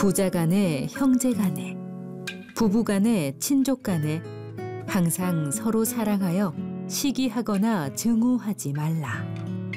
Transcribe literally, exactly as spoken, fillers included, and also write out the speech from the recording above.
부자 간에, 형제 간에, 부부 간에, 친족 간에 항상 서로 사랑하여 시기하거나 증오하지 말라.